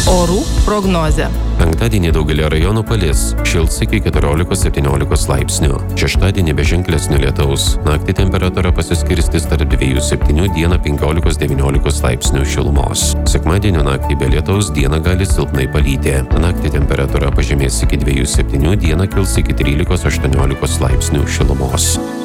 Orų prognozė. Penktadienį daugelį rajonų palis, šils iki 14–17 laipsnių. Šeštadienį be ženklesnio lietaus. Naktį temperatūra pasiskirstys tarp 2–7, dieną 15–19 laipsnių šilumos. Sekmadienio naktį be lietaus, dieną gali silpnai palyti. Naktį temperatūra pažemės iki 2–7, dieną kils iki 13–18 laipsnių šilumos.